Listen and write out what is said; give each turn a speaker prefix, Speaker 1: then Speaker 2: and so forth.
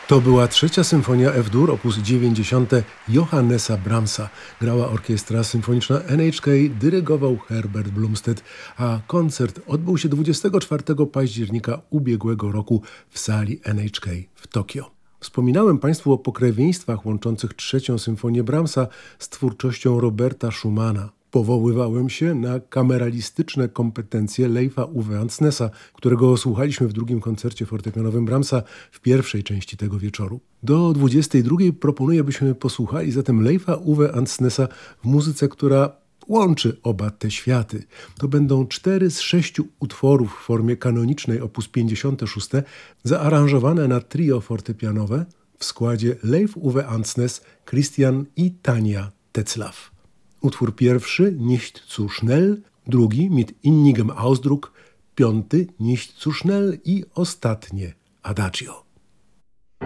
Speaker 1: To była trzecia symfonia F-dur op. 90 Johannesa Brahmsa. Grała orkiestra symfoniczna NHK, dyrygował Herbert Blumstedt, a koncert odbył się 24 października ubiegłego roku w sali NHK w Tokio. Wspominałem Państwu o pokrewieństwach łączących trzecią symfonię Brahmsa z twórczością Roberta Schumana. Powoływałem się na kameralistyczne kompetencje Leifa Uwe Antsnesa, którego słuchaliśmy w drugim koncercie fortepianowym Brahmsa w pierwszej części tego wieczoru. Do 22 proponuję, byśmy posłuchali zatem Leifa Uwe Antsnesa w muzyce, która łączy oba te światy. To będą 4 z 6 utworów w formie kanonicznej op. 56, zaaranżowane na trio fortepianowe w składzie Leif Uwe Antsnes, Christian i Tanja Tetzlaff. Utwór pierwszy Nicht zu schnell, drugi Mit innigem Ausdruck, piąty Nicht zu schnell i ostatnie Adagio.